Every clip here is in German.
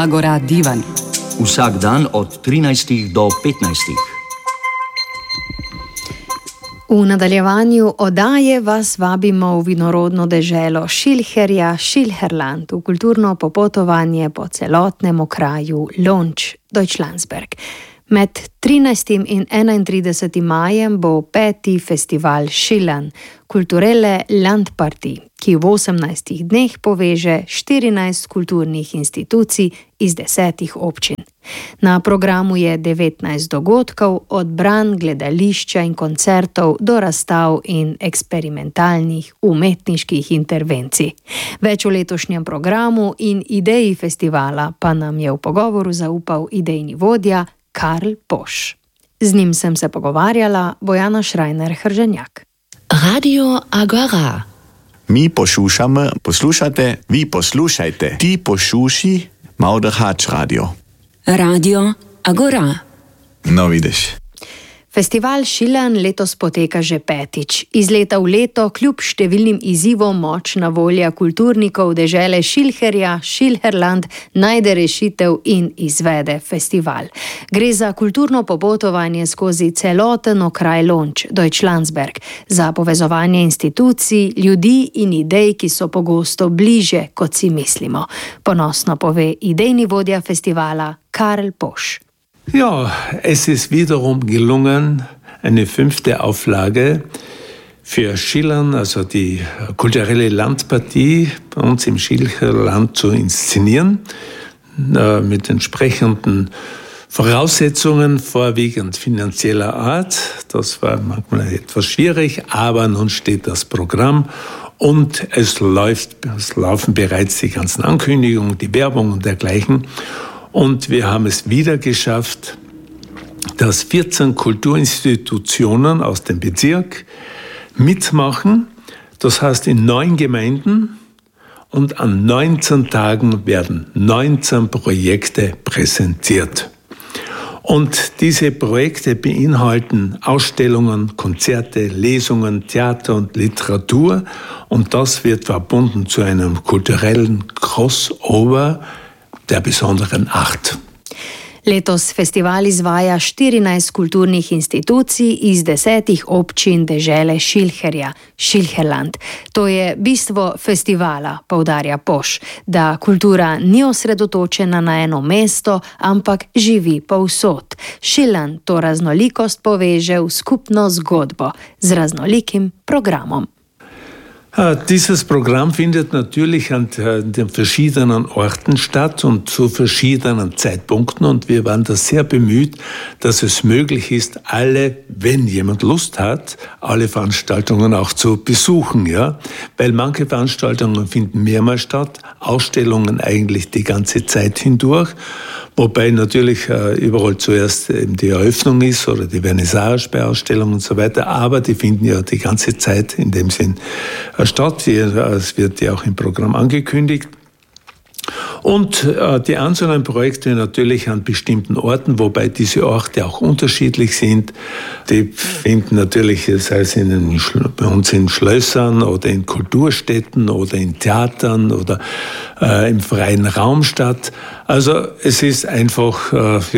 Agora Divan. Vsak dan od 13 do 15. V nadaljevanju oddaje vas vabimo v vinorodno deželo Schilcherja, Schilcherland, v kulturno popotovanje po celotnem okraju Lonč, Deutschlandsberg. Med 13. in 31. majem bo 5. festival Schillan, Kulturelle Landpartie, ki v 18 dneh poveže 14 kulturnih institucij iz 10 občin. Na programu je 19 dogodkov, od branj, gledališča in koncertov do razstav in eksperimentalnih umetniških intervencij. Več o letošnjem programu in ideji festivala pa nam je v pogovoru zaupal idejni vodja Karl Posch. Z njim sem se pogovarjala Bojana Šrajner-Hrženjak. Radio Agora. Mi poslušamo, poslušate, vi poslušajte. Ti posluši, Mauderhač radio. Radio Agora. No, vidiš. Festival Schillan letos poteka že 5. Iz leta v leto, kljub številnim izzivom, močna volja kulturnikov dežele Schilcherja, Schilcherland, najde rešitev in izvede festival. Gre za kulturno popotovanje skozi celoten okraj Lonč, Deutschlandsberg, za povezovanje institucij, ljudi in idej, ki so pogosto bliže, kot si mislimo. Ponosno pove idejni vodja festivala Karl Posch. Ja, es ist wiederum gelungen, eine 5. Auflage für Schillan, also die kulturelle Landpartie bei uns im Schilcherland zu inszenieren, mit entsprechenden Voraussetzungen, vorwiegend finanzieller Art. Das war manchmal etwas schwierig, aber nun steht das Programm und es laufen bereits die ganzen Ankündigungen, die Werbung und dergleichen. Und wir haben es wieder geschafft, dass 14 Kulturinstitutionen aus dem Bezirk mitmachen. Das heißt in 9 Gemeinden und an 19 Tagen werden 19 Projekte präsentiert. Und diese Projekte beinhalten Ausstellungen, Konzerte, Lesungen, Theater und Literatur. Und das wird verbunden zu einem kulturellen Crossover der besonderen Acht. Letos festival izvaja 14 kulturnih institucij iz 10 občin dežele Schilcherja, Schilcherland. To je bistvo festivala, poudarja Posch, da kultura ni osredotočena na eno mesto, ampak živi povsod. Schillan to raznolikost poveže v skupno zgodbo z raznolikim programom. Dieses Programm findet natürlich an den verschiedenen Orten statt und zu verschiedenen Zeitpunkten. Und wir waren da sehr bemüht, dass es möglich ist, wenn jemand Lust hat, alle Veranstaltungen auch zu besuchen. Ja? Weil manche Veranstaltungen finden mehrmals statt, Ausstellungen eigentlich die ganze Zeit hindurch. Wobei natürlich überall zuerst eben die Eröffnung ist oder die Vernissage bei Ausstellungen und so weiter. Aber die finden ja die ganze Zeit in dem Sinn statt. Es wird ja auch im Programm angekündigt. Und die einzelnen Projekte natürlich an bestimmten Orten, wobei diese Orte auch unterschiedlich sind. Die finden natürlich, sei es bei uns in Schlössern oder in Kulturstätten oder in Theatern oder im freien Raum statt. Also es ist einfach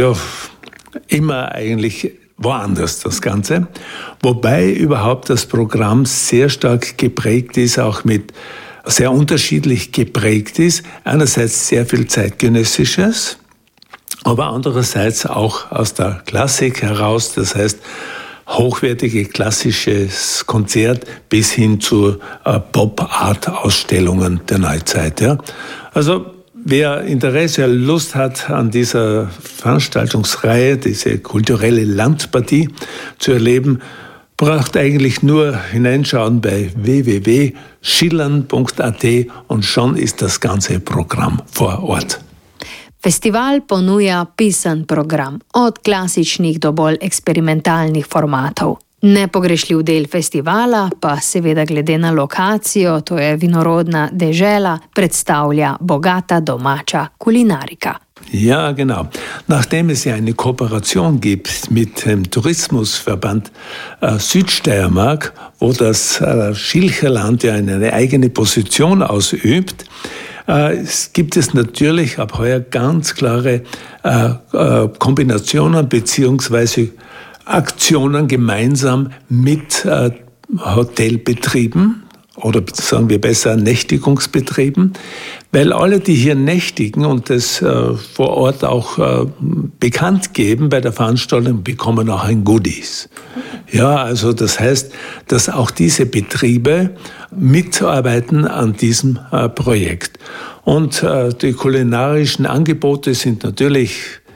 immer eigentlich woanders das Ganze. Wobei überhaupt das Programm sehr stark geprägt ist, auch sehr unterschiedlich geprägt ist. Einerseits sehr viel Zeitgenössisches, aber andererseits auch aus der Klassik heraus, das heißt hochwertige klassisches Konzert bis hin zu Pop-Art-Ausstellungen der Neuzeit. Ja. Also wer Interesse, Lust hat an dieser Veranstaltungsreihe, diese kulturelle Landpartie zu erleben, braucht eigentlich nur hineinschauen bei www.schillan.at und schon ist das ganze Programm vor Ort. Festival ponuja pisan program, od klasičnih do bolj eksperimentalnih formatov. Nepogrešljiv del festivala pa seveda glede na lokacijo, to je vinorodna dežela, predstavlja bogata domača kulinarika. Ja, genau. Nachdem es ja eine Kooperation gibt mit dem Tourismusverband Südsteiermark, wo das Schilcherland ja eine eigene Position ausübt, gibt es natürlich ab heuer ganz klare Kombinationen beziehungsweise Aktionen gemeinsam mit Hotelbetrieben oder sagen wir besser Nächtigungsbetrieben, weil alle, die hier nächtigen und das vor Ort auch bekannt geben bei der Veranstaltung, bekommen auch ein Goodies. Ja, also das heißt, dass auch diese Betriebe mitarbeiten an diesem Projekt. Und die kulinarischen Angebote sind natürlich